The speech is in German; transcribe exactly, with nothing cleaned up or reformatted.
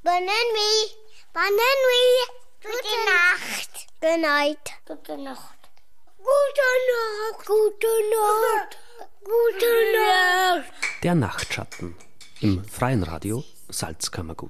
Bonne Bonne Gute Nacht. Gute Nacht. Gute Nacht. Gute Nacht. Gute Nacht. Gute Nacht. Der Nachtschatten im Freien Radio Salzkammergut.